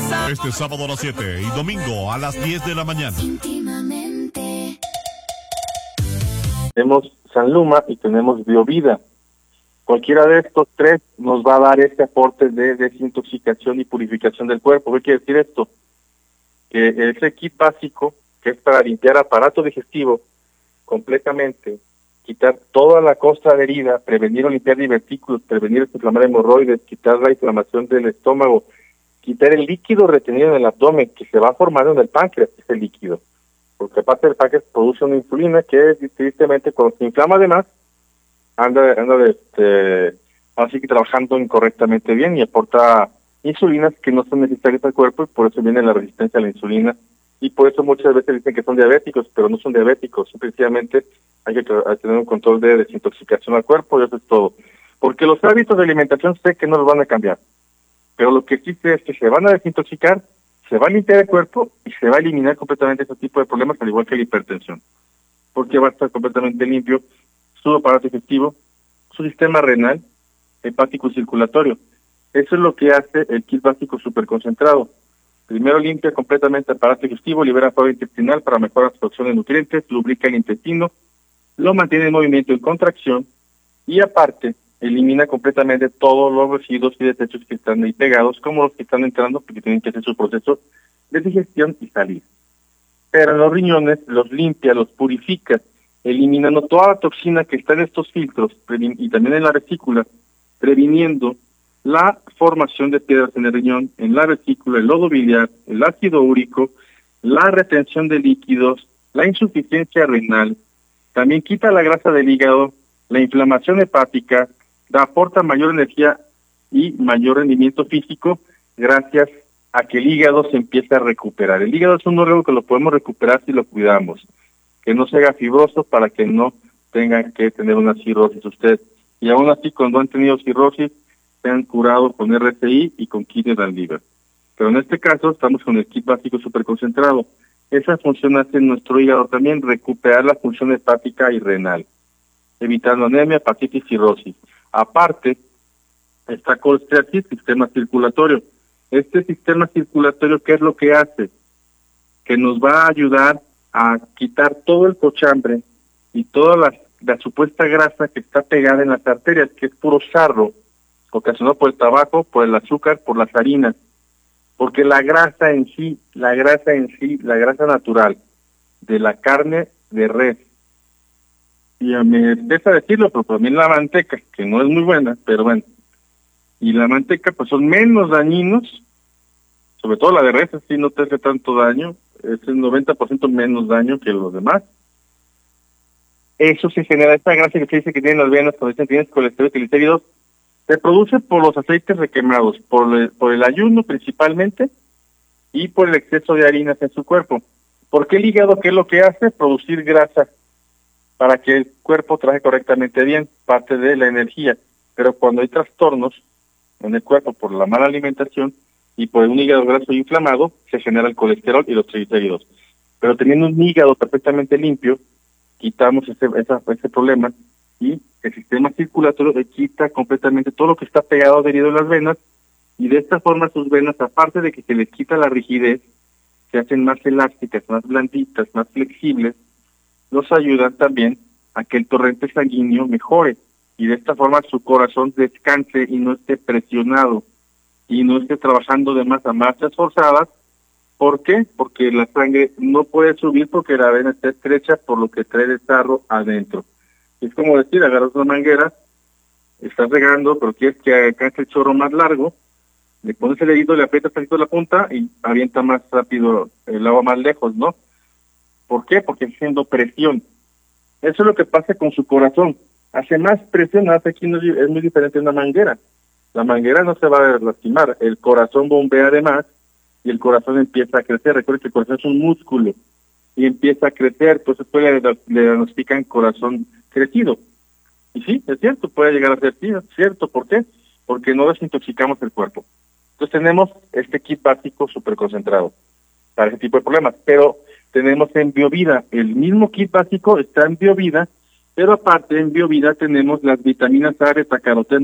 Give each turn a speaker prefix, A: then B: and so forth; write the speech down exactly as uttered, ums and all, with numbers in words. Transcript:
A: Este sábado a las siete y domingo a las diez de la mañana.
B: Tenemos Sanluma y tenemos Biovida. Cualquiera de estos tres nos va a dar este aporte de desintoxicación y purificación del cuerpo. ¿Qué quiere decir esto? Que ese kit básico, que es para limpiar aparato digestivo completamente, quitar toda la costra de herida, prevenir o limpiar divertículos, prevenir inflamar hemorroides, quitar la inflamación del estómago, quitar el líquido retenido en el abdomen que se va formando en el páncreas, ese líquido. Porque aparte del páncreas produce una insulina que tristemente cuando se inflama además, anda, anda este, así que trabajando incorrectamente bien y aporta insulinas que no son necesarias al cuerpo y por eso viene la resistencia a la insulina. Y por eso muchas veces dicen que son diabéticos, pero no son diabéticos, simplemente hay que tener un control de desintoxicación al cuerpo y eso es todo. Porque los hábitos de alimentación sé que no los van a cambiar, pero lo que existe es que se van a desintoxicar, se va a limpiar el cuerpo y se va a eliminar completamente ese tipo de problemas, al igual que la hipertensión. Porque va a estar completamente limpio su aparato digestivo, su sistema renal, hepático y circulatorio. Eso es lo que hace el kit básico superconcentrado. Primero limpia completamente el aparato digestivo, libera flora intestinal para mejorar la absorción de nutrientes, lubrica el intestino, lo mantiene en movimiento y contracción y aparte elimina completamente todos los residuos y desechos que están ahí pegados, como los que están entrando porque tienen que hacer su proceso de digestión y salir. Pero en los riñones los limpia, los purifica, eliminando toda la toxina que está en estos filtros y también en la vesícula, previniendo la formación de piedras en el riñón, en la vesícula, el lodo biliar, el ácido úrico, la retención de líquidos, la insuficiencia renal, también quita la grasa del hígado, la inflamación hepática, da, aporta mayor energía y mayor rendimiento físico gracias a que el hígado se empieza a recuperar. El hígado es un órgano que lo podemos recuperar si lo cuidamos, que no se haga fibroso para que no tengan que tener una cirrosis usted. Y aún así, cuando han tenido cirrosis, se han curado con R C I y con kidney and liver. Pero en este caso estamos con el kit básico superconcentrado. Esa función hace en nuestro hígado también recuperar la función hepática y renal, evitando anemia, hepatitis y cirrosis. Aparte, está colesteatis, sistema circulatorio. Este sistema circulatorio, ¿qué es lo que hace? Que nos va a ayudar a quitar todo el cochambre y toda la, la supuesta grasa que está pegada en las arterias, que es puro sarro, ocasionado por el tabaco, por el azúcar, por las harinas, porque la grasa en sí, la grasa en sí, la grasa natural de la carne de res, y me empieza a decirlo, pero también la manteca, que no es muy buena, pero bueno, y la manteca pues son menos dañinos, sobre todo la de res, así no te hace tanto daño, es el noventa por ciento menos daño que los demás. Eso se genera, esta grasa que se dice que tienen las venas, cuando dicen tienes colesterol y triglicéridos, se produce por los aceites requemados, por el, por el ayuno principalmente y por el exceso de harinas en su cuerpo. ¿Por qué el hígado? ¿Qué es lo que hace? Producir grasa para que el cuerpo trabaje correctamente bien, parte de la energía. Pero cuando hay trastornos en el cuerpo por la mala alimentación y por un hígado graso inflamado, se genera el colesterol y los triglicéridos. Pero teniendo un hígado perfectamente limpio, quitamos ese, esa, ese problema y el sistema circulatorio le quita completamente todo lo que está pegado adherido en las venas y de esta forma sus venas, aparte de que se les quita la rigidez, se hacen más elásticas, más blanditas, más flexibles, nos ayudan también a que el torrente sanguíneo mejore y de esta forma su corazón descanse y no esté presionado y no esté trabajando de más a marchas forzadas. ¿Por qué? Porque la sangre no puede subir porque la vena está estrecha por lo que trae el sarro adentro. Es como decir, agarras una manguera, estás regando, pero quieres que alcance el chorro más largo, le pones el dedito, le aprietas tantito la punta y avienta más rápido el agua más lejos, ¿no? ¿Por qué? Porque está haciendo presión. Eso es lo que pasa con su corazón. Hace más presión, hace aquí no, es muy diferente de una manguera. La manguera no se va a lastimar, el corazón bombea además y el corazón empieza a crecer. Recuerden que el corazón es un músculo y empieza a crecer, entonces pues le, le diagnostican corazón crecido. Y sí, es cierto, puede llegar a ser sí, es cierto. ¿Por qué? Porque no desintoxicamos el cuerpo. Entonces tenemos este kit básico súper concentrado para ese tipo de problemas, pero tenemos en Biovida, el mismo kit básico está en Biovida, pero aparte en Biovida tenemos las vitaminas A, betacaroteno,